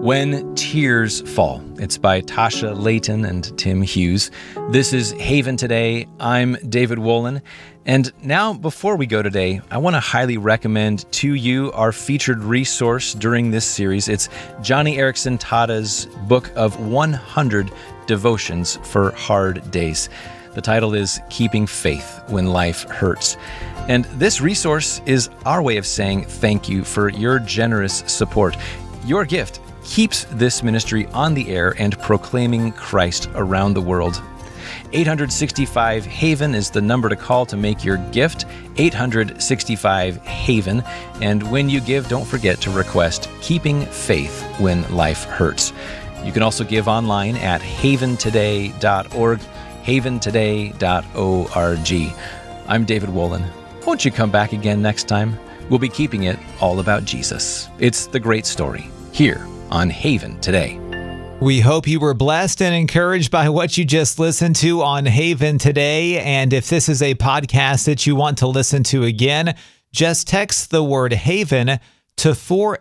When Tears Fall. It's by Tasha Layton and Tim Hughes. This is Haven Today. I'm David Wolin. And now, before we go today, I want to highly recommend to you our featured resource during this series. It's Johnny Erickson Tada's book of 100 devotions for hard days. The title is Keeping Faith When Life Hurts. And this resource is our way of saying thank you for your generous support. Your gift keeps this ministry on the air and proclaiming Christ around the world. 865-HAVEN is the number to call to make your gift, 865-HAVEN. And when you give, don't forget to request Keeping Faith When Life Hurts. You can also give online at haventoday.org, haventoday.org. I'm David Wolin. Won't you come back again next time? We'll be keeping it all about Jesus. It's the great story here on Haven Today. We hope you were blessed and encouraged by what you just listened to on Haven Today. And if this is a podcast that you want to listen to again, just text the word Haven to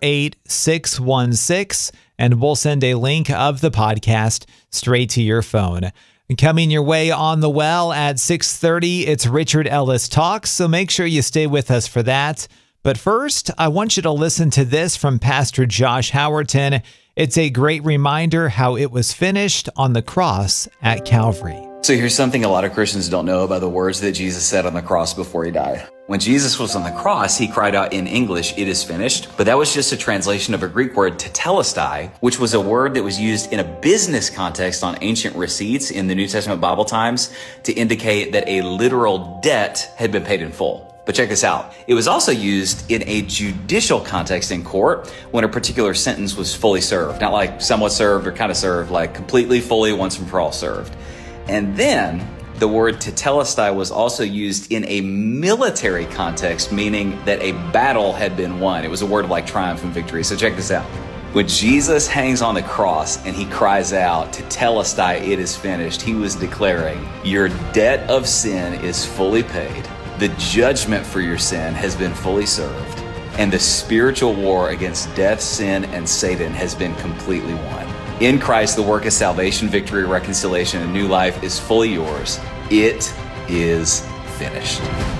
48616 and we'll send a link of the podcast straight to your phone. Coming your way on the well at 6:30, it's Richard Ellis Talks, so make sure you stay with us for that. But first, I want you to listen to this from Pastor Josh Howerton. It's a great reminder how it was finished on the cross at Calvary. So here's something a lot of Christians don't know about the words that Jesus said on the cross before he died. When Jesus was on the cross, he cried out in English, "It is finished." But that was just a translation of a Greek word, tetelestai, which was a word that was used in a business context on ancient receipts in the New Testament Bible times to indicate that a literal debt had been paid in full. But check this out. It was also used in a judicial context in court when a particular sentence was fully served. Not like somewhat served or kind of served, like completely, fully, once and for all served. And then the word tetelestai was also used in a military context, meaning that a battle had been won. It was a word of like triumph and victory. So check this out. When Jesus hangs on the cross and he cries out, tetelestai, it is finished, he was declaring, your debt of sin is fully paid. The judgment for your sin has been fully served, and the spiritual war against death, sin, and Satan has been completely won. In Christ, the work of salvation, victory, reconciliation, and new life is fully yours. It is finished.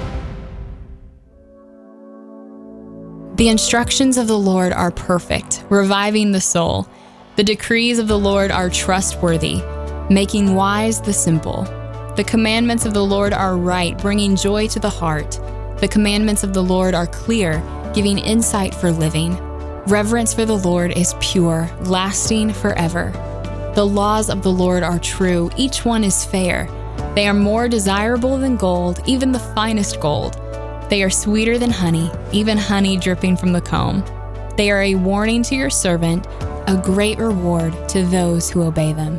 The instructions of the Lord are perfect, reviving the soul. The decrees of the Lord are trustworthy, making wise the simple. The commandments of the Lord are right, bringing joy to the heart. The commandments of the Lord are clear, giving insight for living. Reverence for the Lord is pure, lasting forever. The laws of the Lord are true, each one is fair. They are more desirable than gold, even the finest gold. They are sweeter than honey, even honey dripping from the comb. They are a warning to your servant, a great reward to those who obey them.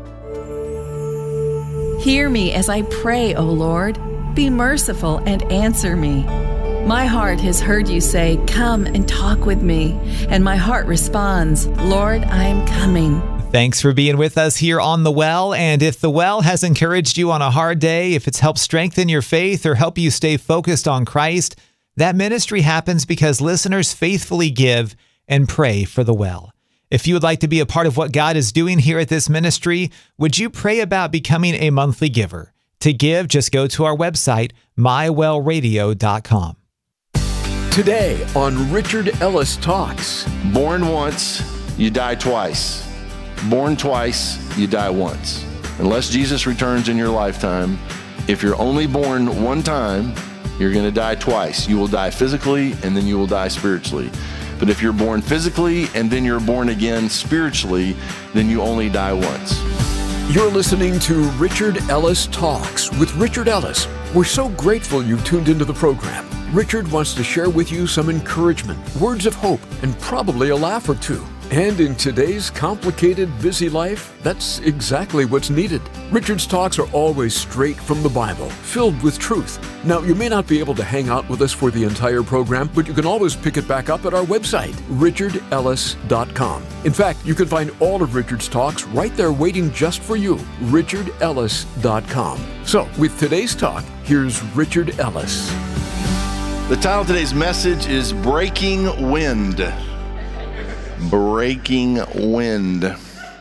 Hear me as I pray, O Lord. Be merciful and answer me. My heart has heard you say, "Come and talk with me." And my heart responds, "Lord, I am coming." Thanks for being with us here on The Well. And if The Well has encouraged you on a hard day, if it's helped strengthen your faith or help you stay focused on Christ, that ministry happens because listeners faithfully give and pray for The Well. If you would like to be a part of what God is doing here at this ministry, would you pray about becoming a monthly giver? To give, just go to our website, mywellradio.com. Today on Richard Ellis Talks. Born once, you die twice. Born twice, you die once. Unless Jesus returns in your lifetime, if you're only born one time, you're going to die twice. You will die physically and then you will die spiritually. But if you're born physically and then you're born again spiritually, then you only die once. You're listening to Richard Ellis Talks with Richard Ellis. We're so grateful you tuned into the program. Richard wants to share with you some encouragement, words of hope, and probably a laugh or two. And in today's complicated, busy life, that's exactly what's needed. Richard's talks are always straight from the Bible, filled with truth. Now, you may not be able to hang out with us for the entire program, but you can always pick it back up at our website, richardellis.com. In fact, you can find all of Richard's talks right there waiting just for you, richardellis.com. So, with today's talk, here's Richard Ellis. The title of today's message is Breaking Wind. breaking wind.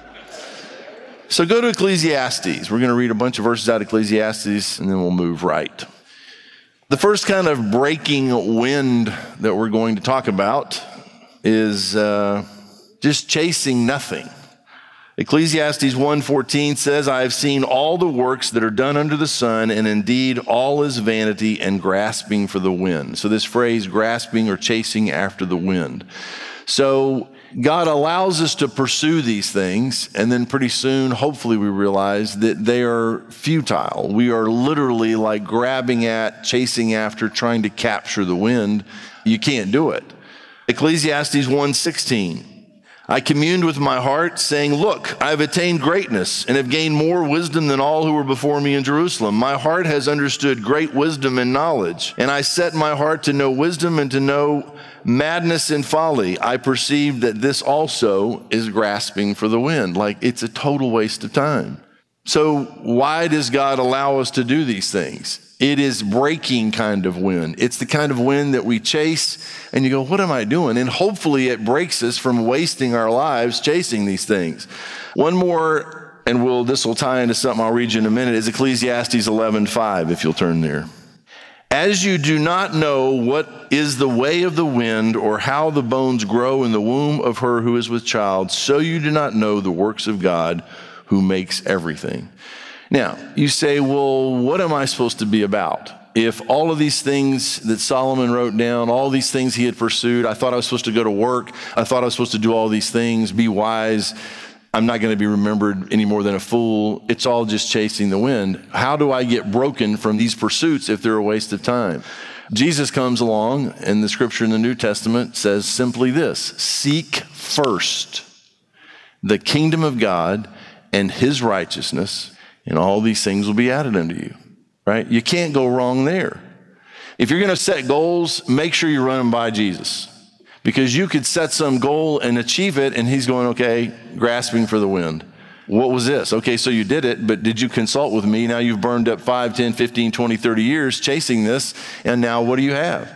So go to Ecclesiastes. We're going to read a bunch of verses out of Ecclesiastes, and then we'll move right. The first kind of breaking wind that we're going to talk about is just chasing nothing. Ecclesiastes 1:14 says, I have seen all the works that are done under the sun, and indeed all is vanity and grasping for the wind. So this phrase, grasping or chasing after the wind. So God allows us to pursue these things, and then pretty soon, hopefully, we realize that they are futile. We are literally like grabbing at, chasing after, trying to capture the wind. You can't do it. Ecclesiastes 1:16. I communed with my heart, saying, look, I have attained greatness and have gained more wisdom than all who were before me in Jerusalem. My heart has understood great wisdom and knowledge, and I set my heart to know wisdom and to know madness and folly. I perceived that this also is grasping for the wind. Like, it's a total waste of time. So why does God allow us to do these things? It is breaking kind of wind. It's the kind of wind that we chase and you go, what am I doing? And hopefully it breaks us from wasting our lives chasing these things. One more, and this will tie into something I'll read you in a minute, is Ecclesiastes 11:5, if you'll turn there. As you do not know what is the way of the wind or how the bones grow in the womb of her who is with child, so you do not know the works of God who makes everything. Now, you say, well, what am I supposed to be about? If all of these things that Solomon wrote down, all these things he had pursued, I thought I was supposed to go to work, I thought I was supposed to do all these things, be wise, I'm not going to be remembered any more than a fool. It's all just chasing the wind. How do I get broken from these pursuits if they're a waste of time? Jesus comes along, and the scripture in the New Testament says simply this: seek first the kingdom of God and his righteousness, and all these things will be added unto you, right? You can't go wrong there. If you're going to set goals, make sure you run them by Jesus, because you could set some goal and achieve it, and he's going, okay, grasping for the wind. What was this? Okay, so you did it, but did you consult with me? Now you've burned up 5, 10, 15, 20, 30 years chasing this, and now what do you have?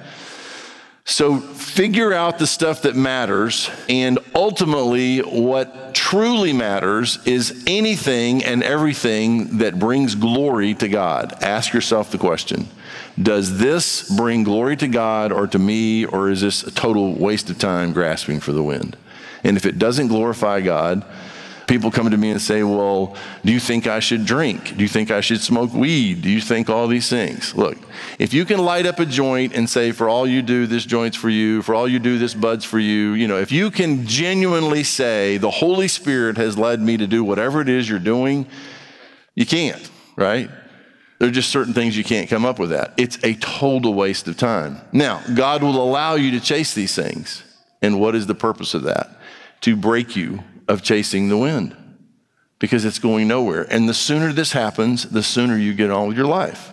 So figure out the stuff that matters, and ultimately what truly matters is anything and everything that brings glory to God. Ask yourself the question, does this bring glory to God or to me, or is this a total waste of time grasping for the wind? And if it doesn't glorify God, people come to me and say, well, do you think I should drink? Do you think I should smoke weed? Do you think all these things? Look, if you can light up a joint and say, for all you do, this joint's for you, for all you do, this bud's for you, if you can genuinely say, the Holy Spirit has led me to do whatever it is you're doing, you can't, right? There are just certain things you can't come up with that. It's a total waste of time. Now, God will allow you to chase these things. And what is the purpose of that? To break you of chasing the wind, because it's going nowhere. And the sooner this happens, the sooner you get on with your life.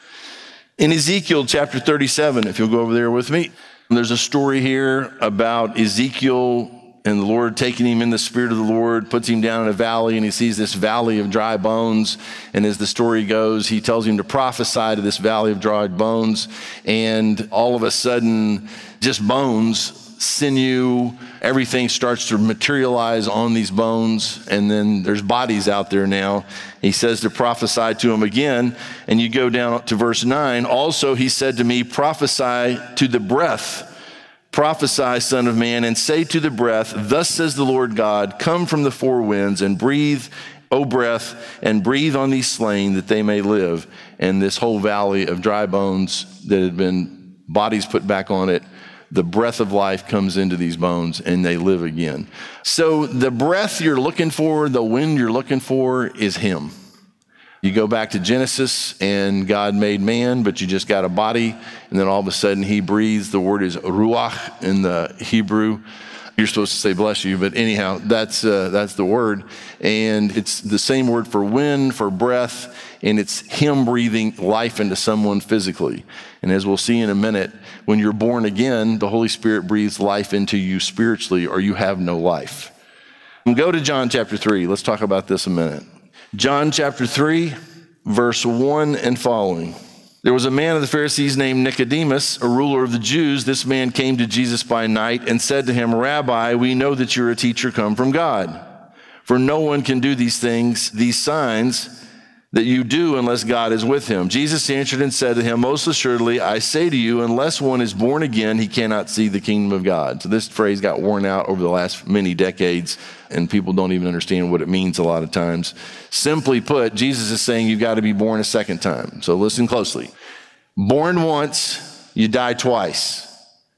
In Ezekiel chapter 37, if you'll go over there with me, there's a story here about Ezekiel and the Lord taking him in the Spirit of the Lord, puts him down in a valley, and he sees this valley of dry bones. And as the story goes, he tells him to prophesy to this valley of dry bones. And all of a sudden, just bones, sinew, everything starts to materialize on these bones, and then there's bodies out there now. He says to prophesy to him again, and you go down to verse 9. Also he said to me, prophesy to the breath. Prophesy, son of man, and say to the breath, thus says the Lord God, come from the four winds and breathe, O breath, and breathe on these slain that they may live. And this whole valley of dry bones that had been bodies put back on it, the breath of life comes into these bones and they live again. So the breath you're looking for, the wind you're looking for is him. You go back to Genesis and God made man, but you just got a body. And then all of a sudden he breathes. The word is ruach in the Hebrew. You're supposed to say bless you, but anyhow, that's the word. And it's the same word for wind, for breath, and it's him breathing life into someone physically. And as we'll see in a minute, when you're born again, the Holy Spirit breathes life into you spiritually, or you have no life. We'll go to John chapter 3. Let's talk about this a minute. John chapter 3, verse 1 and following. There was a man of the Pharisees named Nicodemus, a ruler of the Jews. This man came to Jesus by night and said to him, Rabbi, we know that you're a teacher come from God. For no one can do these things, these signs that you do unless God is with him. Jesus answered and said to him, most assuredly, I say to you, unless one is born again, he cannot see the kingdom of God. So this phrase got worn out over the last many decades, and people don't even understand what it means a lot of times. Simply put, Jesus is saying you've got to be born a second time. So listen closely. Born once, you die twice.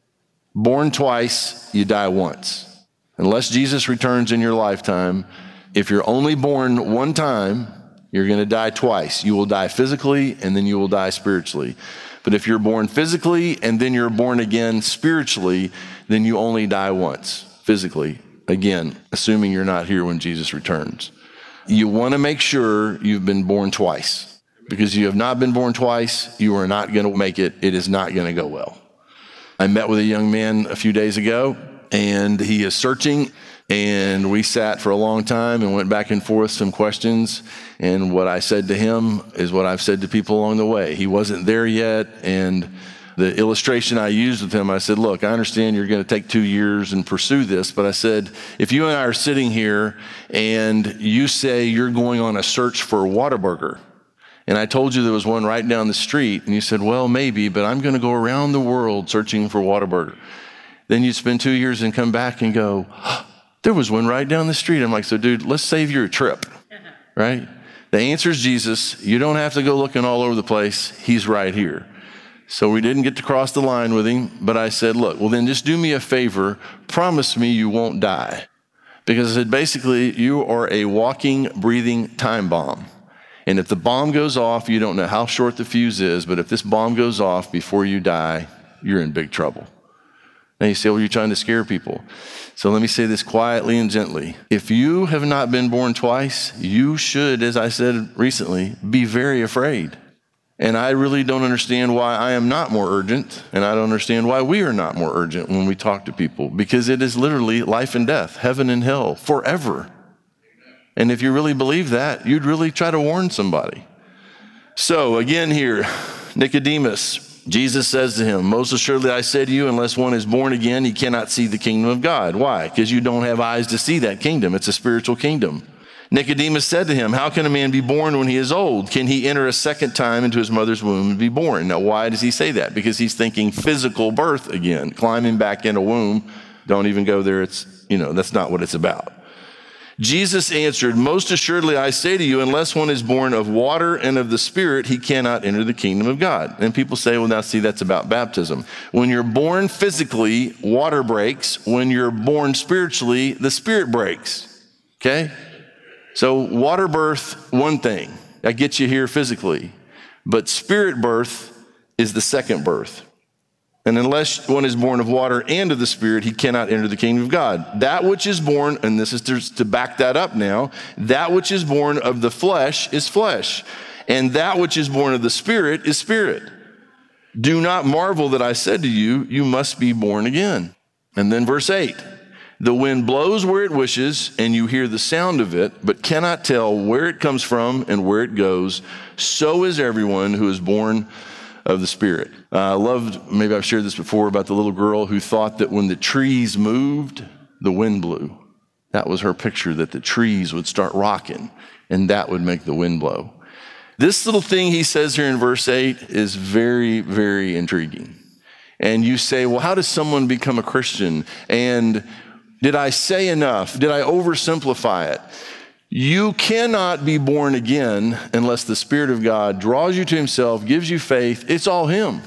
Born twice, you die once. Unless Jesus returns in your lifetime, if you're only born one time, you're going to die twice. You will die physically, and then you will die spiritually. But if you're born physically, and then you're born again spiritually, then you only die once, physically. Again, assuming you're not here when Jesus returns. You want to make sure you've been born twice. Because you have not been born twice, you are not going to make it. It is not going to go well. I met with a young man a few days ago, and he is searching. And we sat for a long time and went back and forth some questions. And what I said to him is what I've said to people along the way. He wasn't there yet. And the illustration I used with him, I said, look, I understand you're going to take 2 years and pursue this. But I said, if you and I are sitting here and you say you're going on a search for a Whataburger, and I told you there was one right down the street, and you said, well, maybe, but I'm going to go around the world searching for Whataburger. Then you'd spend 2 years and come back and go, there was one right down the street. I'm like, so dude, let's save you a trip, right? The answer is Jesus. You don't have to go looking all over the place. He's right here. So we didn't get to cross the line with him, but I said, look, well then just do me a favor. Promise me you won't die. Because I said, basically, you are a walking, breathing time bomb. And if the bomb goes off, you don't know how short the fuse is, but if this bomb goes off before you die, you're in big trouble. Now you say, well, you're trying to scare people. So let me say this quietly and gently. If you have not been born twice, you should, as I said recently, be very afraid. And I really don't understand why I am not more urgent, and I don't understand why we are not more urgent when we talk to people, because it is literally life and death, heaven and hell, forever. And if you really believe that, you'd really try to warn somebody. So again here, Nicodemus, Jesus says to him, most assuredly I say to you, unless one is born again, he cannot see the kingdom of God. Why? Because you don't have eyes to see that kingdom. It's a spiritual kingdom. Nicodemus said to him, how can a man be born when he is old? Can he enter a second time into his mother's womb and be born? Now, why does he say that? Because he's thinking physical birth again, climbing back in a womb. Don't even go there. That's not what it's about. Jesus answered, most assuredly I say to you, unless one is born of water and of the Spirit, he cannot enter the kingdom of God. And people say, well, now see, that's about baptism. When you're born physically, water breaks. When you're born spiritually, the Spirit breaks. Okay? So water birth, one thing. That gets you here physically. But Spirit birth is the second birth. And unless one is born of water and of the Spirit, he cannot enter the kingdom of God. That which is born, and this is to back that up now, that which is born of the flesh is flesh, and that which is born of the Spirit is spirit. Do not marvel that I said to you, you must be born again. And then verse 8, the wind blows where it wishes, and you hear the sound of it, but cannot tell where it comes from and where it goes. So is everyone who is born of the Spirit. I loved, maybe I've shared this before, about the little girl who thought that when the trees moved, the wind blew. That was her picture, that the trees would start rocking, and that would make the wind blow. This little thing he says here in verse 8 is very, very intriguing. And you say, well, how does someone become a Christian? And did I say enough? Did I oversimplify it? You cannot be born again unless the Spirit of God draws you to himself, gives you faith. It's all him.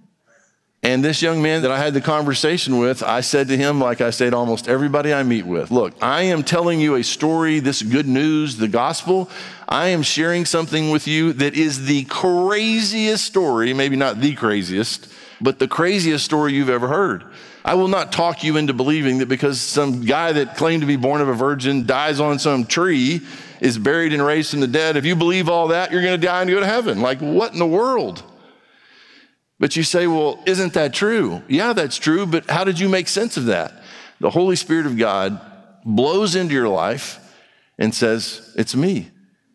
And this young man that I had the conversation with, I said to him, like I say to almost everybody I meet with, look, I am telling you a story, this good news, the gospel. I am sharing something with you that is the craziest story, maybe not the craziest, but the craziest story you've ever heard. I will not talk you into believing that because some guy that claimed to be born of a virgin dies on some tree, is buried and raised from the dead. If you believe all that, you're going to die and go to heaven. Like, what in the world? But you say, well, isn't that true? Yeah, that's true, but how did you make sense of that? The Holy Spirit of God blows into your life and says, it's me.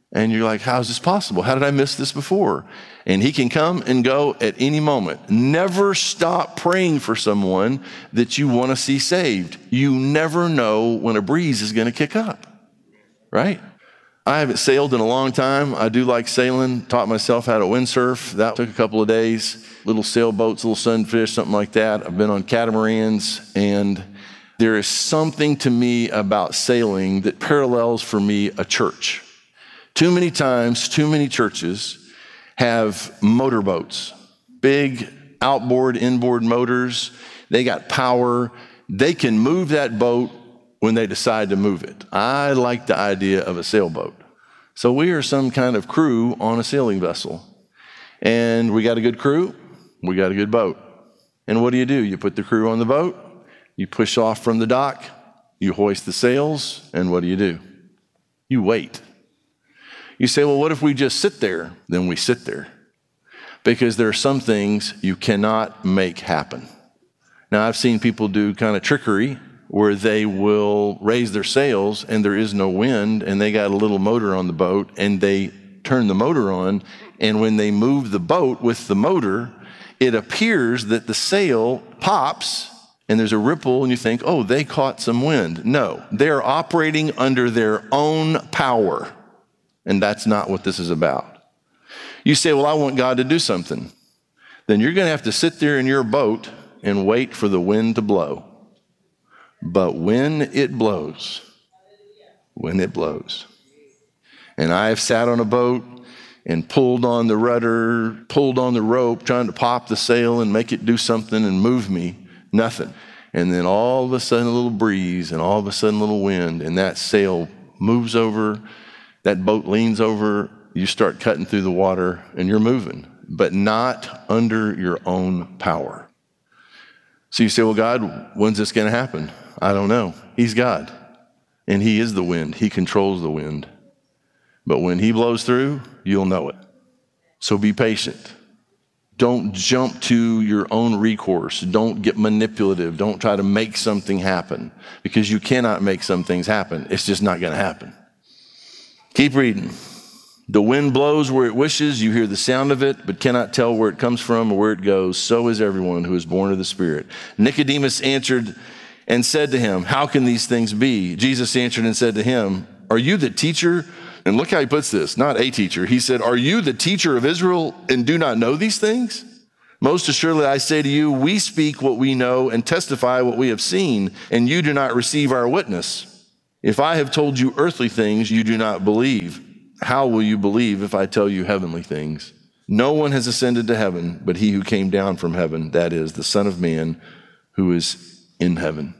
And you're like, how is this possible? How did I miss this before? And he can come and go at any moment. Never stop praying for someone that you want to see saved. You never know when a breeze is going to kick up, right? I haven't sailed in a long time. I do like sailing. Taught myself how to windsurf. That took a couple of days. Little sailboats, little sunfish, something like that. I've been on catamarans, and there is something to me about sailing that parallels for me a church. Too many times, too many churches have motorboats, big outboard, inboard motors. They got power. They can move that boat when they decide to move it. I like the idea of a sailboat. So we are some kind of crew on a sailing vessel. And we got a good crew, we got a good boat. And what do? You put the crew on the boat, you push off from the dock, you hoist the sails, and what do? You wait. You say, well, what if we just sit there? Then we sit there. Because there are some things you cannot make happen. Now, I've seen people do kind of trickery where they will raise their sails and there is no wind and they got a little motor on the boat and they turn the motor on, and when they move the boat with the motor, it appears that the sail pops and there's a ripple and you think, oh, they caught some wind. No, they're operating under their own power. And that's not what this is about. You say, well, I want God to do something. Then you're going to have to sit there in your boat and wait for the wind to blow. But when it blows, and I have sat on a boat and pulled on the rudder, pulled on the rope, trying to pop the sail and make it do something and move me, nothing. And then all of a sudden a little breeze and all of a sudden a little wind, and that sail moves over. That boat leans over, you start cutting through the water, and you're moving, but not under your own power. So you say, well, God, when's this going to happen? I don't know. He's God, and he is the wind. He controls the wind. But when he blows through, you'll know it. So be patient. Don't jump to your own recourse. Don't get manipulative. Don't try to make something happen, because you cannot make some things happen. It's just not going to happen. Keep reading. The wind blows where it wishes. You hear the sound of it, but cannot tell where it comes from or where it goes. So is everyone who is born of the Spirit. Nicodemus answered and said to him, how can these things be? Jesus answered and said to him, are you the teacher? And look how he puts this, not a teacher. He said, are you the teacher of Israel and do not know these things? Most assuredly, I say to you, we speak what we know and testify what we have seen, and you do not receive our witness. If I have told you earthly things, you do not believe. How will you believe if I tell you heavenly things? No one has ascended to heaven, but he who came down from heaven, that is, the Son of Man who is in heaven.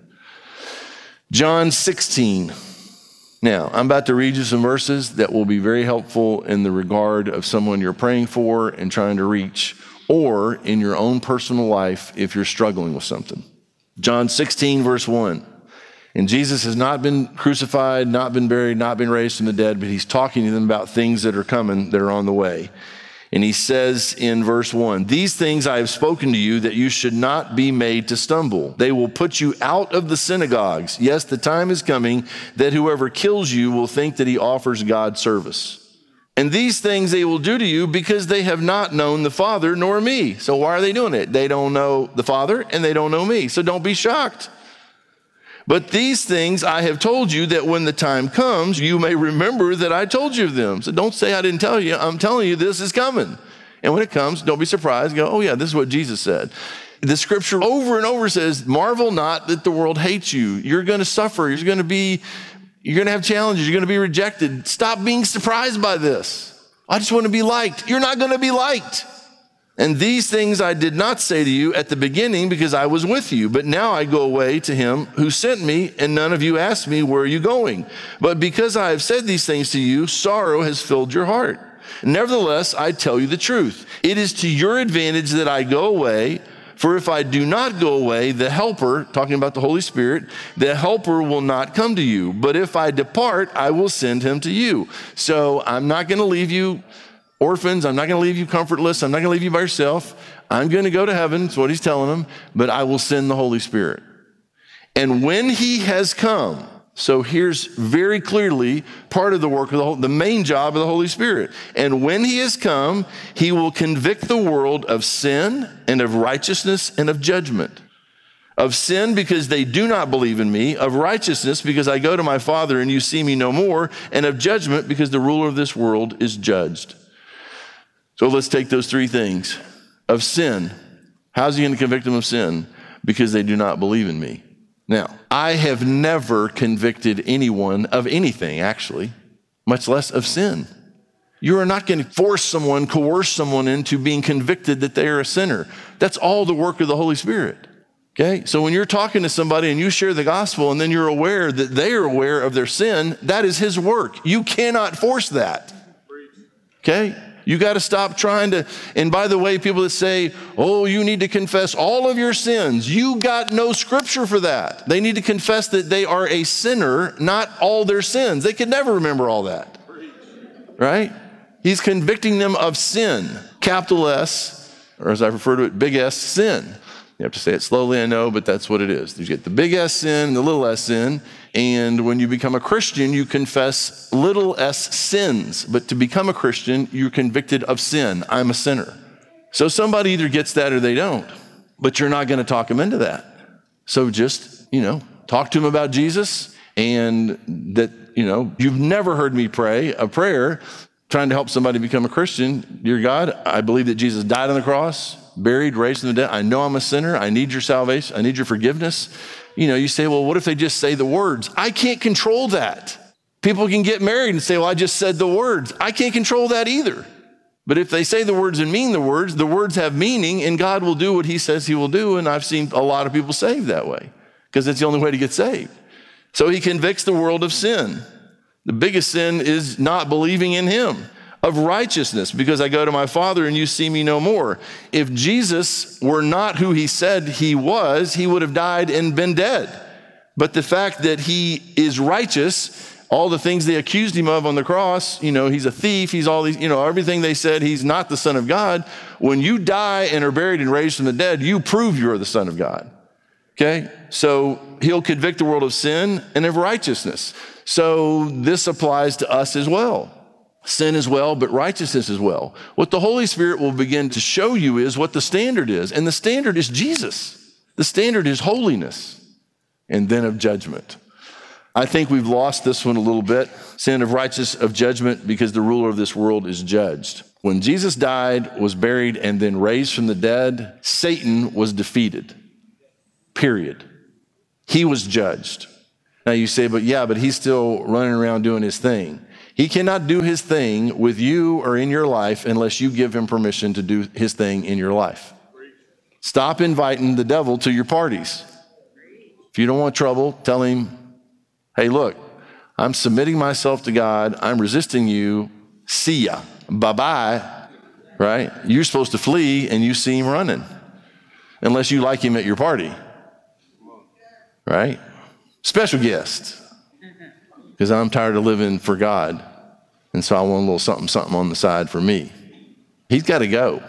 John 16. Now, I'm about to read you some verses that will be very helpful in the regard of someone you're praying for and trying to reach, or in your own personal life if you're struggling with something. John 16, verse 1. And Jesus has not been crucified, not been buried, not been raised from the dead, but he's talking to them about things that are coming, that are on the way. And he says in verse 1, these things I have spoken to you that you should not be made to stumble. They will put you out of the synagogues. Yes, the time is coming that whoever kills you will think that he offers God service. And these things they will do to you because they have not known the Father nor me. So why are they doing it? They don't know the Father and they don't know me. So don't be shocked. But these things I have told you that when the time comes, you may remember that I told you of them. So don't say I didn't tell you. I'm telling you this is coming. And when it comes, don't be surprised. Go, oh yeah, this is what Jesus said. The scripture over and over says, marvel not that the world hates you. You're going to suffer. You're going to have challenges. You're going to be rejected. Stop being surprised by this. I just want to be liked. You're not going to be liked. And these things I did not say to you at the beginning because I was with you. But now I go away to him who sent me, and none of you asked me, where are you going? But because I have said these things to you, sorrow has filled your heart. Nevertheless, I tell you the truth. It is to your advantage that I go away. For if I do not go away, the Helper, talking about the Holy Spirit, the Helper will not come to you. But if I depart, I will send him to you. So I'm not going to leave you orphans. I'm not going to leave you comfortless. I'm not going to leave you by yourself. I'm going to go to heaven. That's what he's telling them. But I will send the Holy Spirit. And when he has come, So here's very clearly part of the work of the main job of the Holy Spirit. And when he has come, he will convict the world of sin and of righteousness and of judgment. Of sin because they do not believe in me, of righteousness because I go to my Father and you see me no more, and of judgment because the ruler of this world is judged. So let's take those three things. Of sin, how's he going to convict them of sin? Because they do not believe in me. Now, I have never convicted anyone of anything, actually, much less of sin. You are not going to coerce someone into being convicted that they are a sinner. That's all the work of the Holy Spirit. Okay? So when you're talking to somebody and you share the gospel and then you're aware that they are aware of their sin, that is his work. You cannot force that. Okay? You got to stop trying to, and by the way, people that say, oh, you need to confess all of your sins. You got no scripture for that. They need to confess that they are a sinner, not all their sins. They could never remember all that. Right? He's convicting them of sin, capital S, or as I refer to it, big S, sin. You have to say it slowly, I know, but that's what it is. You get the big S sin and the little s sin. And when you become a Christian, you confess little s sins. But to become a Christian, you're convicted of sin. I'm a sinner. So somebody either gets that or they don't. But you're not going to talk them into that. So just, talk to them about Jesus, and that, you've never heard me pray a prayer trying to help somebody become a Christian. Dear God, I believe that Jesus died on the cross, buried, raised from the dead. I know I'm a sinner. I need your salvation. I need your forgiveness. You say, well, what if they just say the words? I can't control that. People can get married and say, well, I just said the words. I can't control that either. But if they say the words and mean the words have meaning, and God will do what he says he will do. And I've seen a lot of people saved that way because it's the only way to get saved. So he convicts the world of sin. The biggest sin is not believing in him. Of righteousness, because I go to my Father and you see me no more. If Jesus were not who he said he was, he would have died and been dead. But the fact that he is righteous, all the things they accused him of on the cross, he's a thief, he's all these, everything they said, he's not the Son of God. When you die and are buried and raised from the dead, you prove you're the Son of God. Okay? So he'll convict the world of sin and of righteousness. So this applies to us as well. Sin as well, but righteousness as well. What the Holy Spirit will begin to show you is what the standard is. And the standard is Jesus. The standard is holiness and then of judgment. I think we've lost this one a little bit. Sin of righteousness, of judgment, because the ruler of this world is judged. When Jesus died, was buried, and then raised from the dead, Satan was defeated. Period. He was judged. Now you say, but he's still running around doing his thing. He cannot do his thing with you or in your life unless you give him permission to do his thing in your life. Stop inviting the devil to your parties. If you don't want trouble, tell him, hey, look, I'm submitting myself to God. I'm resisting you. See ya. Bye-bye. Right? You're supposed to flee and you see him running. Unless you like him at your party. Right? Special guest. Because I'm tired of living for God. And so I want a little something on the side for me. He's got to go.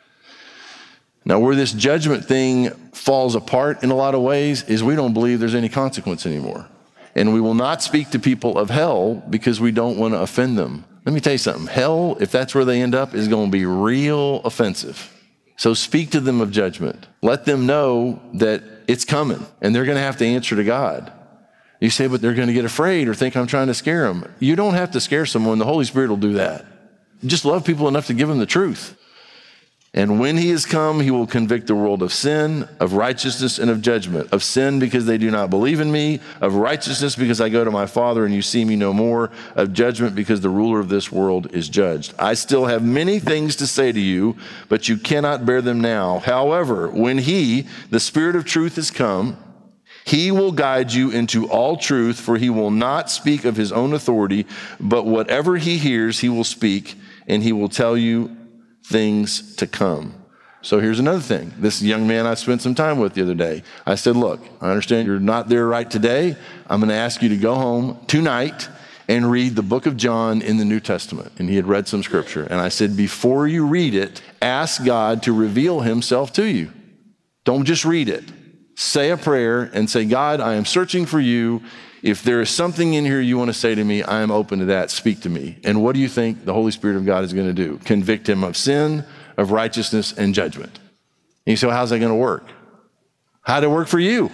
Now, where this judgment thing falls apart in a lot of ways is we don't believe there's any consequence anymore. And we will not speak to people of hell because we don't want to offend them. Let me tell you something. Hell, if that's where they end up, is going to be real offensive. So speak to them of judgment. Let them know that it's coming and they're going to have to answer to God. You say, but they're going to get afraid or think I'm trying to scare them. You don't have to scare someone. The Holy Spirit will do that. Just love people enough to give them the truth. And when he has come, he will convict the world of sin, of righteousness, and of judgment. Of sin because they do not believe in me. Of righteousness because I go to my Father and you see me no more. Of judgment because the ruler of this world is judged. I still have many things to say to you, but you cannot bear them now. However, when he, the Spirit of truth, has come, he will guide you into all truth, for he will not speak of his own authority, but whatever he hears, he will speak, and he will tell you things to come. So here's another thing. This young man I spent some time with the other day, I said, look, I understand you're not there right today. I'm going to ask you to go home tonight and read the book of John in the New Testament. And he had read some scripture. And I said, before you read it, ask God to reveal himself to you. Don't just read it. Say a prayer and say, God, I am searching for you. If there is something in here you want to say to me, I am open to that. Speak to me. And what do you think the Holy Spirit of God is going to do? Convict him of sin, of righteousness, and judgment. And you say, well, how's that going to work? How'd it work for you?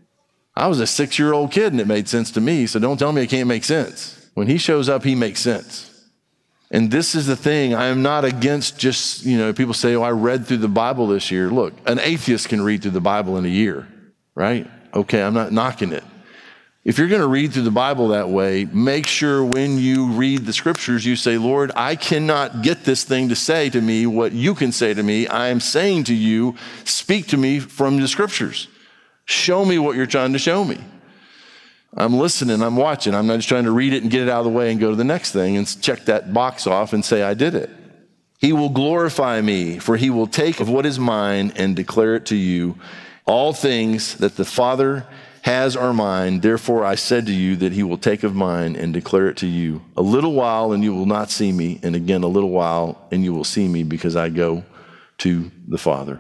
I was a 6-year-old kid and it made sense to me, so don't tell me it can't make sense. When he shows up, he makes sense. And this is the thing, I am not against just, people say, oh, I read through the Bible this year. Look, an atheist can read through the Bible in a year, right? Okay, I'm not knocking it. If you're going to read through the Bible that way, make sure when you read the scriptures, you say, Lord, I cannot get this thing to say to me what you can say to me. I am saying to you, speak to me from the scriptures. Show me what you're trying to show me. I'm listening, I'm watching. I'm not just trying to read it and get it out of the way and go to the next thing and check that box off and say, I did it. He will glorify me, for he will take of what is mine and declare it to you. All things that the Father has are mine. Therefore I said to you that he will take of mine and declare it to you. A little while and you will not see me, and again a little while and you will see me, because I go to the Father.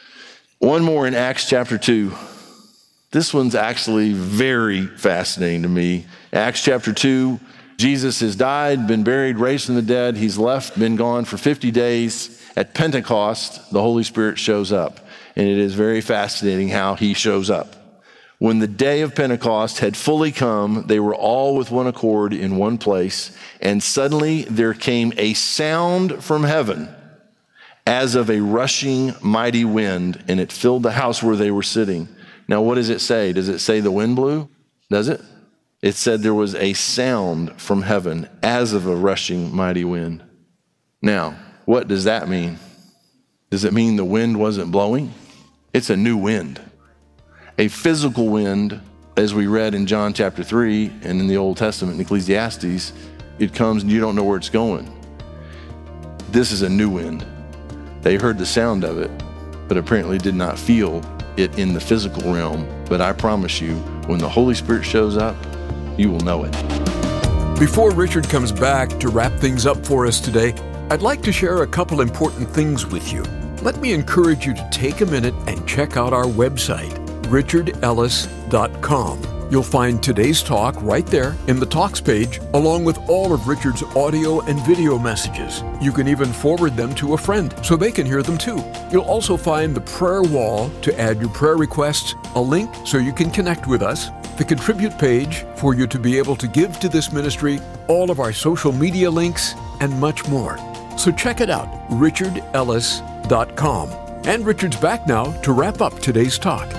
One more in Acts chapter 2. This one's actually very fascinating to me. Acts chapter 2, Jesus has died, been buried, raised from the dead. He's left, been gone for 50 days. At Pentecost, the Holy Spirit shows up. And it is very fascinating how he shows up. When the day of Pentecost had fully come, they were all with one accord in one place. And suddenly there came a sound from heaven as of a rushing mighty wind, and it filled the house where they were sitting. Now, what does it say? Does it say the wind blew? Does it? It said there was a sound from heaven as of a rushing mighty wind. Now, what does that mean? Does it mean the wind wasn't blowing? It's a new wind. A physical wind, as we read in John chapter 3 and in the Old Testament in Ecclesiastes, it comes and you don't know where it's going. This is a new wind. They heard the sound of it, but apparently did not feel it in the physical realm. But I promise you, when the Holy Spirit shows up, you will know it. Before Richard comes back to wrap things up for us today, I'd like to share a couple important things with you. Let me encourage you to take a minute and check out our website, richardellis.com. You'll find today's talk right there in the Talks page, along with all of Richard's audio and video messages. You can even forward them to a friend so they can hear them too. You'll also find the prayer wall to add your prayer requests, a link so you can connect with us, the contribute page for you to be able to give to this ministry, all of our social media links, and much more. So check it out, richardellis.com. And Richard's back now to wrap up today's talk.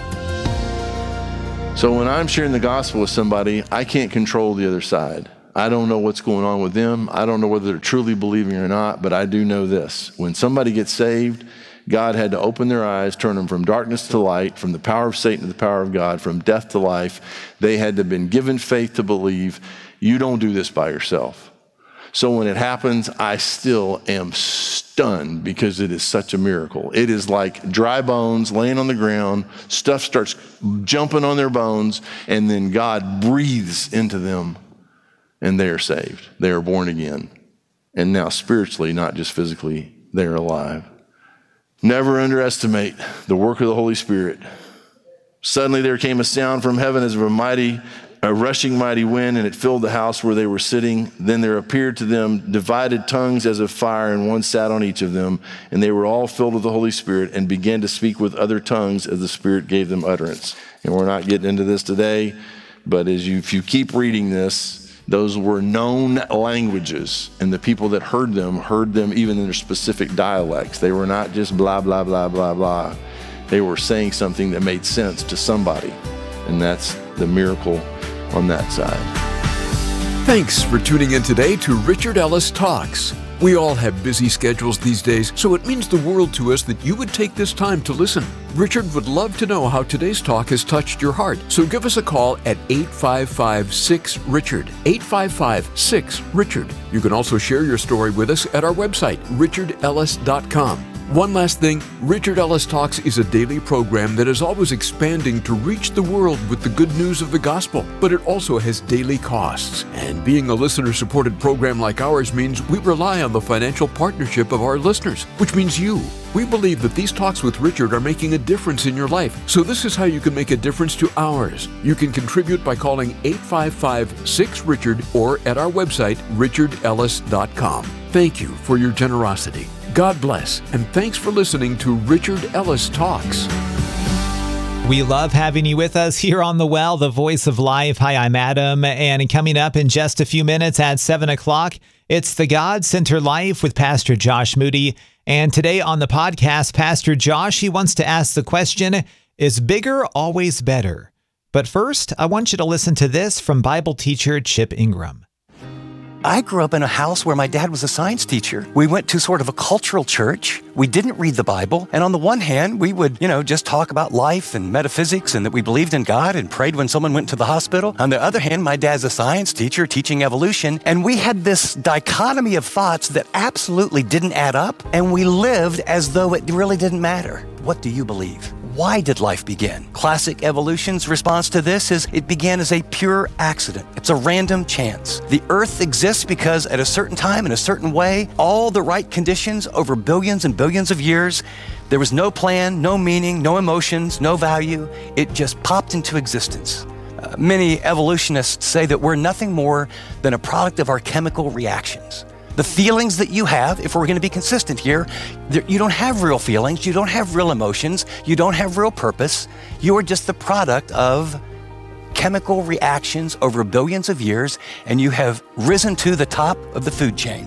So when I'm sharing the gospel with somebody, I can't control the other side. I don't know what's going on with them. I don't know whether they're truly believing or not, but I do know this. When somebody gets saved, God had to open their eyes, turn them from darkness to light, from the power of Satan to the power of God, from death to life. They had to have been given faith to believe. You don't do this by yourself. So when it happens, I still am stunned because it is such a miracle. It is like dry bones laying on the ground, stuff starts jumping on their bones, and then God breathes into them and they are saved. They are born again. And now spiritually, not just physically, they are alive. Never underestimate the work of the Holy Spirit. Suddenly there came a sound from heaven as of a rushing mighty wind, and it filled the house where they were sitting. Then there appeared to them divided tongues as of fire, and one sat on each of them. And they were all filled with the Holy Spirit and began to speak with other tongues as the Spirit gave them utterance. And we're not getting into this today, but if you keep reading this, those were known languages, and the people that heard them even in their specific dialects. They were not just blah, blah, blah, blah, blah. They were saying something that made sense to somebody, and that's the miracle on that side. Thanks for tuning in today to Richard Ellis Talks. We all have busy schedules these days, so it means the world to us that you would take this time to listen. Richard would love to know how today's talk has touched your heart, so give us a call at 855-6-RICHARD, 855-6-RICHARD. You can also share your story with us at our website, richardellis.com. One last thing, Richard Ellis Talks is a daily program that is always expanding to reach the world with the good news of the gospel, but it also has daily costs. And being a listener-supported program like ours means we rely on the financial partnership of our listeners, which means you. We believe that these talks with Richard are making a difference in your life, so this is how you can make a difference to ours. You can contribute by calling 855-6-RICHARD or at our website, richardellis.com. Thank you for your generosity. God bless, and thanks for listening to Richard Ellis Talks. We love having you with us here on The Well, the voice of life. Hi, I'm Adam, and coming up in just a few minutes at 7 o'clock, it's The God-Centered Life with Pastor Josh Moody. And today on the podcast, Pastor Josh, he wants to ask the question, is bigger always better? But first, I want you to listen to this from Bible teacher Chip Ingram. I grew up in a house where my dad was a science teacher. We went to sort of a cultural church. We didn't read the Bible. And on the one hand, we would, just talk about life and metaphysics and that we believed in God and prayed when someone went to the hospital. On the other hand, my dad's a science teacher teaching evolution. And we had this dichotomy of thoughts that absolutely didn't add up. And we lived as though it really didn't matter. What do you believe? Why did life begin? Classic evolution's response to this is it began as a pure accident. It's a random chance. The earth exists because at a certain time, in a certain way, all the right conditions over billions and billions of years, there was no plan, no meaning, no emotions, no value. It just popped into existence. Many evolutionists say that we're nothing more than a product of our chemical reactions. The feelings that you have, if we're going to be consistent here, you don't have real feelings, you don't have real emotions, you don't have real purpose. You are just the product of chemical reactions over billions of years, and you have risen to the top of the food chain.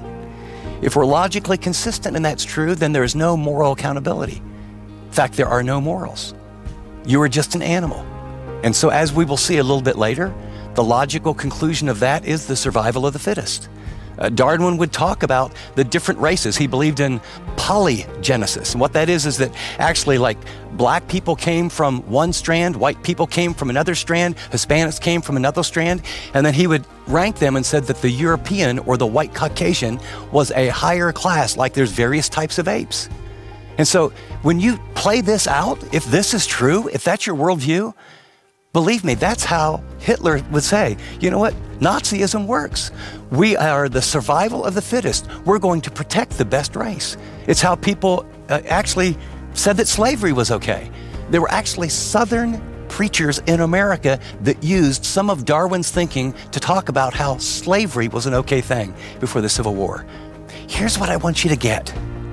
If we're logically consistent and that's true, then there is no moral accountability. In fact, there are no morals. You are just an animal. And so as we will see a little bit later, the logical conclusion of that is the survival of the fittest. Darwin would talk about the different races. He believed in polygenesis. And what that is that actually like black people came from one strand, white people came from another strand, Hispanics came from another strand, and then he would rank them and said that the European or the white Caucasian was a higher class, like there's various types of apes. And so when you play this out, if this is true, if that's your worldview, believe me, that's how Hitler would say, you know what? Nazism works. We are the survival of the fittest. We're going to protect the best race. It's how people actually said that slavery was okay. There were actually Southern preachers in America that used some of Darwin's thinking to talk about how slavery was an okay thing before the Civil War. Here's what I want you to get.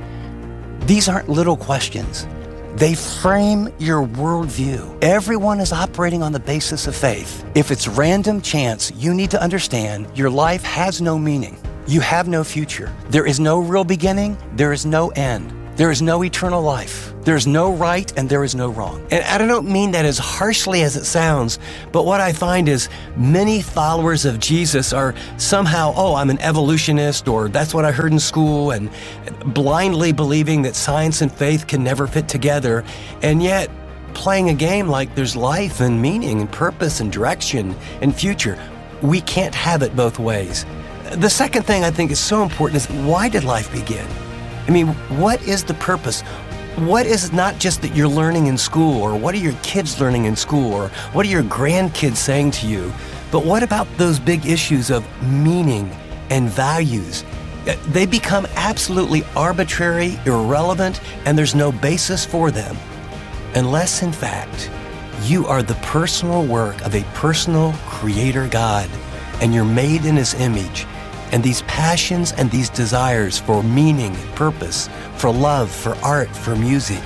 These aren't little questions. They frame your worldview. Everyone is operating on the basis of faith. If it's random chance, you need to understand your life has no meaning. You have no future. There is no real beginning. There is no end. There is no eternal life. There is no right and there is no wrong. And I don't mean that as harshly as it sounds, but what I find is many followers of Jesus are somehow, I'm an evolutionist, or that's what I heard in school, and blindly believing that science and faith can never fit together, and yet playing a game like there's life and meaning and purpose and direction and future. We can't have it both ways. The second thing I think is so important is, why did life begin? I mean, what is the purpose? What is not just that you're learning in school, or what are your kids learning in school, or what are your grandkids saying to you? But what about those big issues of meaning and values? They become absolutely arbitrary, irrelevant, and there's no basis for them. Unless, in fact, you are the personal work of a personal creator God, and you're made in His image. And these passions and these desires for meaning, purpose, for love, for art, for music,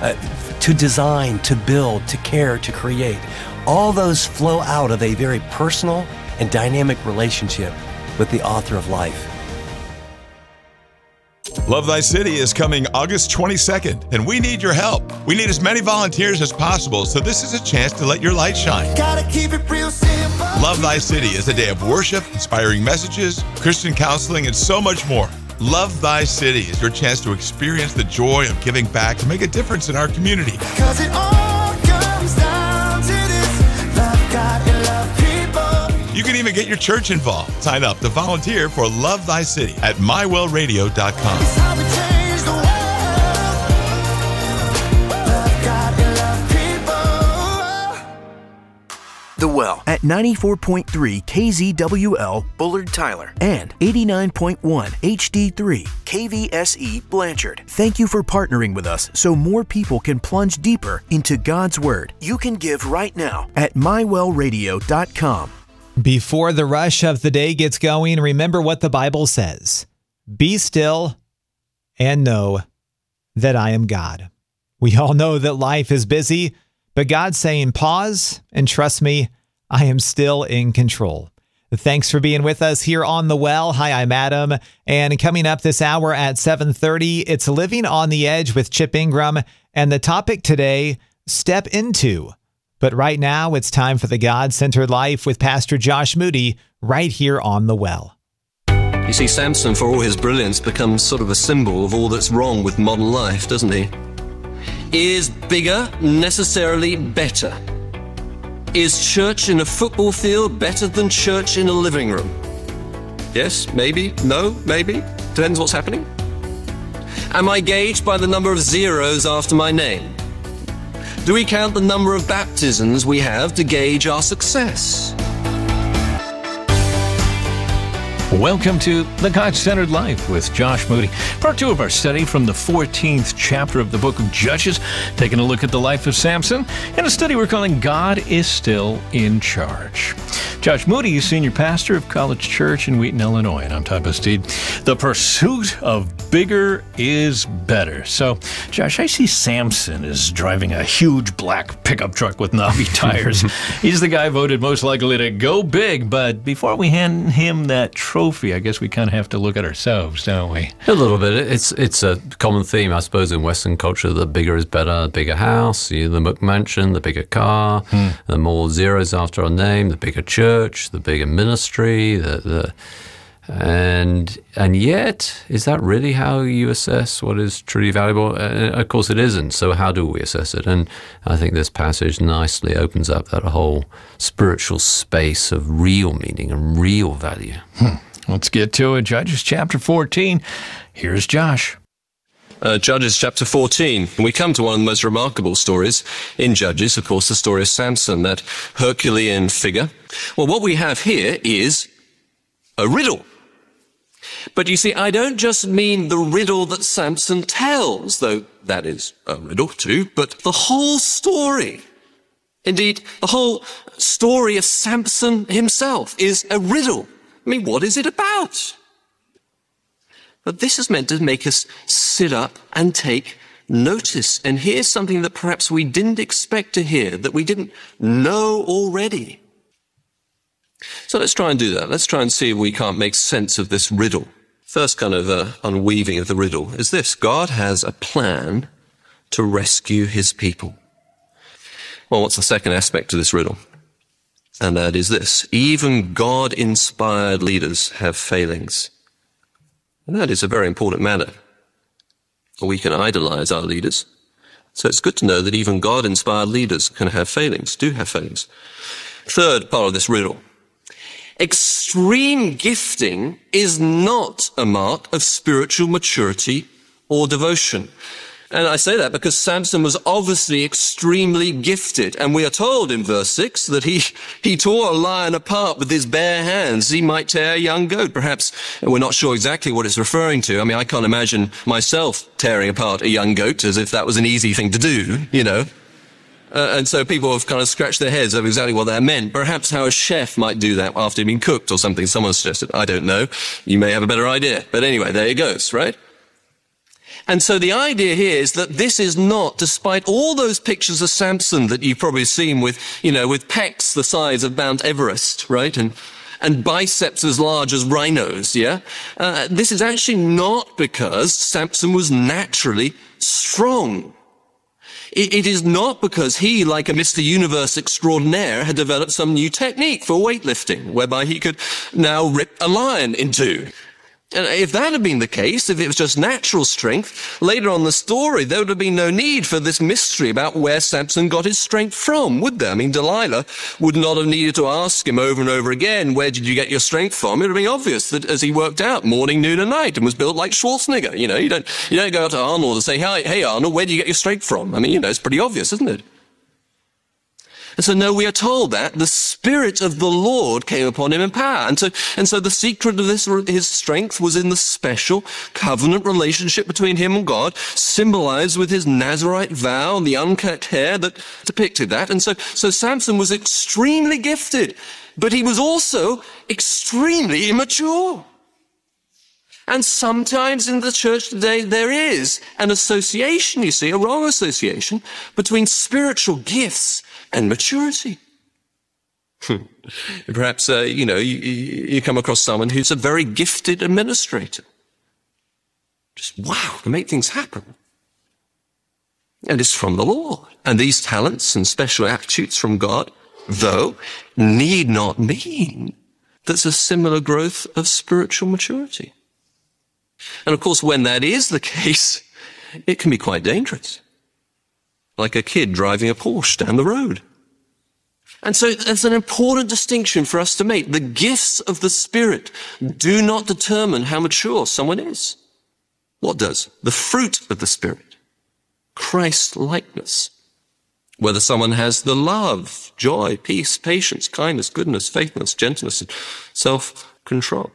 to design, to build, to care, to create, all those flow out of a very personal and dynamic relationship with the author of life. Love Thy City is coming August 22nd, and we need your help. We need as many volunteers as possible, so this is a chance to let your light shine. Gotta keep it real simple. Love Thy City is a day of worship, inspiring messages, Christian counseling, and so much more. Love Thy City is your chance to experience the joy of giving back to make a difference in our community. 'Cause it all comes down to this: love God and love people. You can even get your church involved. Sign up to volunteer for Love Thy City at mywellradio.com. It's how we change the world. The Well at 94.3 KZWL Bullard Tyler and 89.1 HD3 KVSE Blanchard. Thank you for partnering with us so more people can plunge deeper into God's Word. You can give right now at mywellradio.com. Before the rush of the day gets going, remember what the Bible says. Be still and know that I am God. We all know that life is busy, but God's saying pause and trust me, I am still in control. Thanks for being with us here on The Well. Hi, I'm Adam. And coming up this hour at 7:30, it's Living on the Edge with Chip Ingram. And the topic today, Step Into. But right now, it's time for the God-Centered Life with Pastor Josh Moody right here on The Well. You see, Samson, for all his brilliance, becomes sort of a symbol of all that's wrong with modern life, doesn't he? Is bigger necessarily better? Is church in a football field better than church in a living room? Yes, maybe, no, maybe. Depends what's happening. Am I gauged by the number of zeros after my name? Do we count the number of baptisms we have to gauge our success? Welcome to The God-Centered Life with Josh Moody. Part 2 of our study from the 14th chapter of the book of Judges, taking a look at the life of Samson, and a study we're calling God is Still in Charge. Josh Moody is senior pastor of College Church in Wheaton, Illinois, and I'm Todd Bastide. The pursuit of bigger is better. So, Josh, I see Samson is driving a huge black pickup truck with knobby tires. He's the guy voted most likely to go big, but before we hand him that trophy, I guess we kind of have to look at ourselves, don't we? A little bit. It's a common theme, I suppose, in Western culture. The bigger is better. The bigger house, the McMansion, the bigger car, the more zeros after our name, the bigger church, the bigger ministry, and yet, is that really how you assess what is truly valuable? Of course it isn't. So how do we assess it? And I think this passage nicely opens up that whole spiritual space of real meaning and real value. Let's get to it. Judges chapter 14. Here's Josh. Judges chapter 14. We come to one of the most remarkable stories in Judges, of course, the story of Samson, that Herculean figure. Well, what we have here is a riddle. But you see, I don't just mean the riddle that Samson tells, though that is a riddle too, but the whole story. Indeed, the whole story of Samson himself is a riddle. I mean, what is it about? But this is meant to make us sit up and take notice and hear something that perhaps we didn't expect to hear, that we didn't know already. So let's try and do that. Let's try and see if we can't make sense of this riddle. First kind of unweaving of the riddle is this. God has a plan to rescue his people. Well, what's the second aspect to this riddle? And that is this. Even God-inspired leaders have failings. And that is a very important matter. We can idolize our leaders. So it's good to know that even God-inspired leaders can have failings, do have failings. Third part of this riddle. Extreme gifting is not a mark of spiritual maturity or devotion. And I say that because Samson was obviously extremely gifted. And we are told in verse 6 that he tore a lion apart with his bare hands. He might tear a young goat. Perhaps we're not sure exactly what it's referring to. I mean, I can't imagine myself tearing apart a young goat as if that was an easy thing to do, you know. And so people have kind of scratched their heads over exactly what that meant. Perhaps how a chef might do that after he'd been cooked or something. Someone suggested. I don't know. You may have a better idea. But anyway, there it goes, right? And so the idea here is that this is not, despite all those pictures of Samson that you've probably seen with, with pecs the size of Mount Everest, right? And biceps as large as rhinos, yeah? This is actually not because Samson was naturally strong. It is not because he, like a Mr. Universe extraordinaire, had developed some new technique for weightlifting, whereby he could now rip a lion in two. And if that had been the case, if it was just natural strength, later on in the story, there would have been no need for this mystery about where Samson got his strength from, would there? I mean, Delilah would not have needed to ask him over and over again, where did you get your strength from? It would have been obvious that as he worked out morning, noon, and night and was built like Schwarzenegger. You don't go out to Arnold and say, hey, Arnold, where do you get your strength from? I mean, it's pretty obvious, isn't it? And so, no, we are told that the Spirit of the Lord came upon him in power. And so the secret of his strength was in the special covenant relationship between him and God, symbolized with his Nazirite vow and the uncut hair that depicted that. And so Samson was extremely gifted, but he was also extremely immature. And sometimes in the church today, there is an association, you see, a wrong association between spiritual gifts and maturity. Perhaps, you come across someone who's a very gifted administrator. Just, wow, to make things happen. And it's from the Lord. And these talents and special attributes from God, though, need not mean there's a similar growth of spiritual maturity. And of course, when that is the case, it can be quite dangerous. Like a kid driving a Porsche down the road. And so there's an important distinction for us to make. The gifts of the Spirit do not determine how mature someone is. What does? The fruit of the Spirit. Christ-likeness. Whether someone has the love, joy, peace, patience, kindness, goodness, faithfulness, gentleness, and self-control.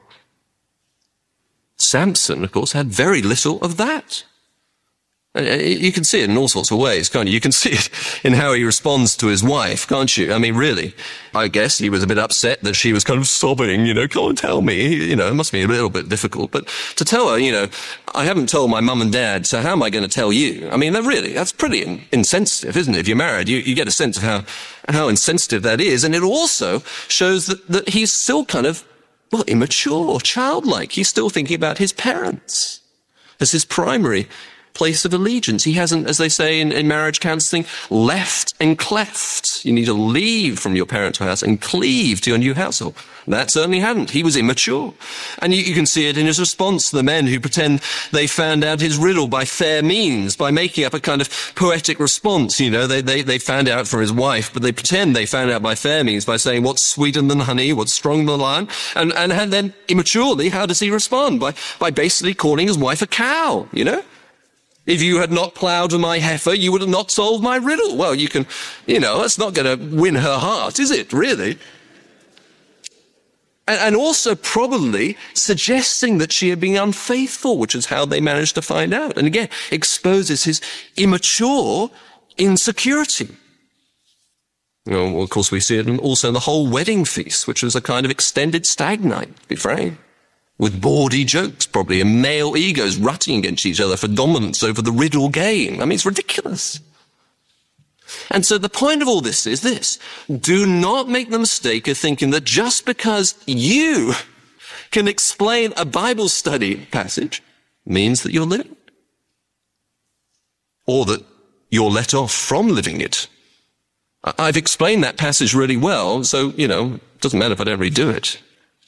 Samson, of course, had very little of that. You can see it in all sorts of ways, can't you? You can see it in how he responds to his wife, can't you? I mean, really, I guess he was a bit upset that she was kind of sobbing, come and tell me. It must be a little bit difficult. But to tell her, I haven't told my mum and dad, so how am I going to tell you? I mean, that's pretty insensitive, isn't it? If you're married, you get a sense of how insensitive that is. And it also shows that he's still kind of, immature, childlike. He's still thinking about his parents as his primary place of allegiance. He hasn't, as they say in marriage counseling, left and cleft. You need to leave from your parents' house and cleave to your new household. That certainly hadn't. He was immature. And you can see it in his response to the men who pretend they found out his riddle by fair means, by making up a kind of poetic response. They found out from his wife, but they pretend they found out by fair means by saying, what's sweeter than honey, what's stronger than a lion? And then immaturely, how does he respond? By basically calling his wife a cow, If you had not plowed with my heifer, you would have not solved my riddle. Well, you can, that's not going to win her heart, is it, really? And also probably suggesting that she had been unfaithful, which is how they managed to find out. And again, exposes his immature insecurity. Well, of course, we see it also in the whole wedding feast, which was a kind of extended stag night, to be frank. With bawdy jokes, probably, and male egos rutting against each other for dominance over the riddle game. I mean, it's ridiculous. And so the point of all this is this. Do not make the mistake of thinking that just because you can explain a Bible study passage means that you're living it. Or that you're let off from living it. I've explained that passage really well, so, it doesn't matter if I don't redo it.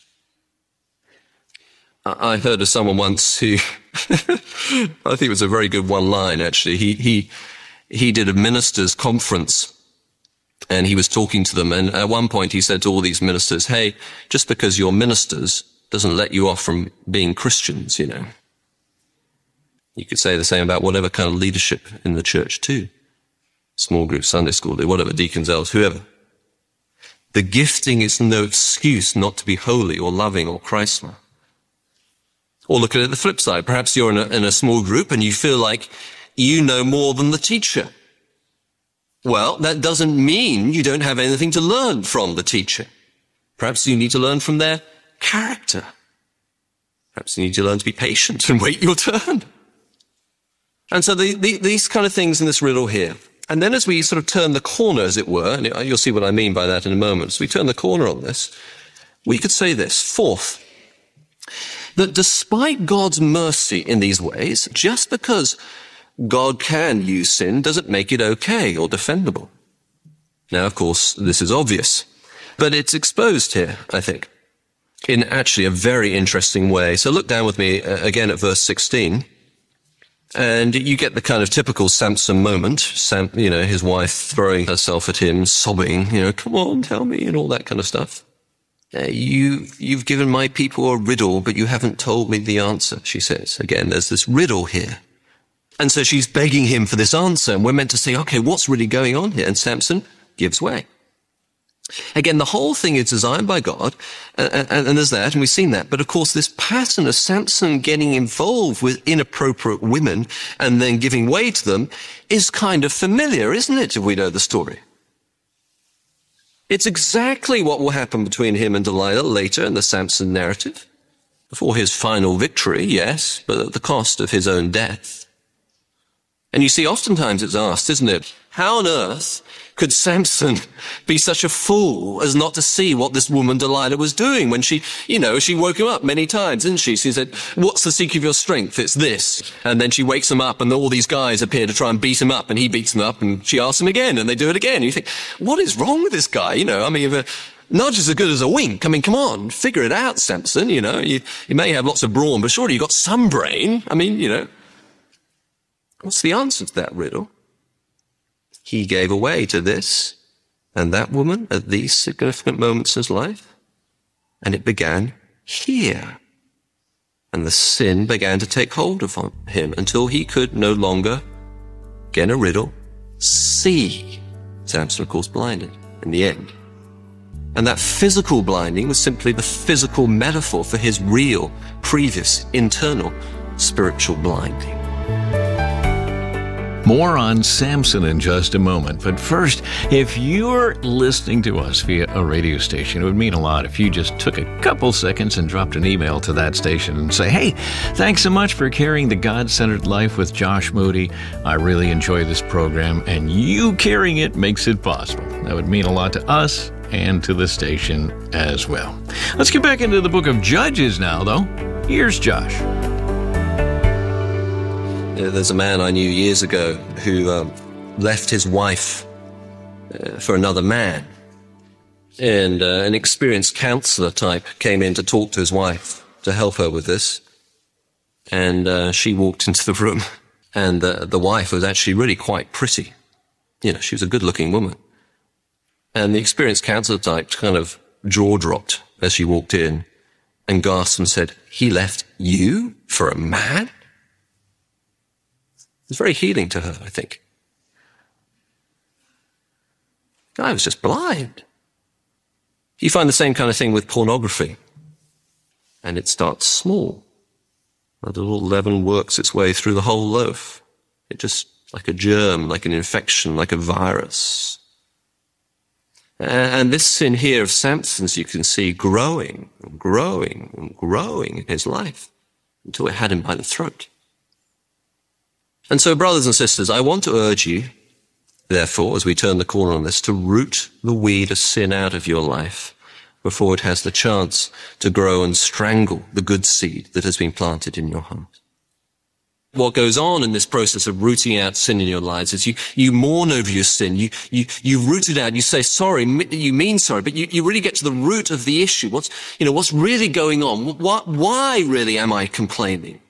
I heard of someone once who, I think it was a very good one line, actually. He did a ministers' conference, and he was talking to them, and at one point he said to all these ministers, hey, just because you're ministers doesn't let you off from being Christians, You could say the same about whatever kind of leadership in the church, too. Small group, Sunday school, whatever, deacons, elders, whoever. The gifting is no excuse not to be holy or loving or Christ-like. Or look at it the flip side. Perhaps you're in a small group and you feel like you know more than the teacher. Well, that doesn't mean you don't have anything to learn from the teacher. Perhaps you need to learn from their character. Perhaps you need to learn to be patient and wait your turn. And so these kind of things in this riddle here. And then as we sort of turn the corner, as it were, and you'll see what I mean by that in a moment, as we turn the corner on this, we could say this. Fourth, that despite God's mercy in these ways, just because God can use sin doesn't make it okay or defendable. Now, of course, this is obvious, but it's exposed here, I think, in actually a very interesting way. So look down with me again at verse 16, and you get the kind of typical Samson moment. His wife throwing herself at him, sobbing, come on, tell me, and all that kind of stuff. You've given my people a riddle, but you haven't told me the answer, she says. Again, there's this riddle here. And so she's begging him for this answer, and we're meant to say, okay, what's really going on here? And Samson gives way. Again, the whole thing is designed by God, and there's that, and we've seen that. But of course, this pattern of Samson getting involved with inappropriate women and then giving way to them is kind of familiar, isn't it, if we know the story? It's exactly what will happen between him and Delilah later in the Samson narrative. Before his final victory, yes, but at the cost of his own death. And you see, oftentimes it's asked, isn't it, how on earth could Samson be such a fool as not to see what this woman Delilah was doing when she woke him up many times, didn't she? She said, what's the secret of your strength? It's this. And then she wakes him up and all these guys appear to try and beat him up and he beats them up and she asks him again and they do it again. And you think, what is wrong with this guy? If a nudge is as good as a wink. Come on, figure it out, Samson. You may have lots of brawn, but surely you've got some brain. What's the answer to that riddle? He gave away to this and that woman at these significant moments in his life. And it began here. And the sin began to take hold of him until he could no longer, again a riddle, see. Samson, of course, blinded in the end. And that physical blinding was simply the physical metaphor for his real, previous, internal, spiritual blinding. More on Samson in just a moment. But first, if you're listening to us via a radio station, it would mean a lot if you just took a couple seconds and dropped an email to that station and say, hey, thanks so much for carrying the God-Centered Life with Josh Moody. I really enjoy this program, and you carrying it makes it possible. That would mean a lot to us and to the station as well. Let's get back into the book of Judges now, though. Here's Josh. There's a man I knew years ago who left his wife for another man. And an experienced counselor type came in to talk to his wife to help her with this. And she walked into the room. And the wife was actually really quite pretty. She was a good-looking woman. And the experienced counselor type kind of jaw dropped as she walked in and gasped and said, he left you for a man? It was very healing to her, I think. The guy was just blind. You find the same kind of thing with pornography. And it starts small. A little leaven works its way through the whole loaf. It just, like a germ, like an infection, like a virus. And this sin here of Samson's, you can see growing and growing and growing in his life until it had him by the throat. And so, brothers and sisters, I want to urge you, therefore, as we turn the corner on this, to root the weed of sin out of your life before it has the chance to grow and strangle the good seed that has been planted in your heart. What goes on in this process of rooting out sin in your lives is you mourn over your sin, you root it out, you say sorry, you mean sorry, but you really get to the root of the issue. What's really going on? Why really am I complaining?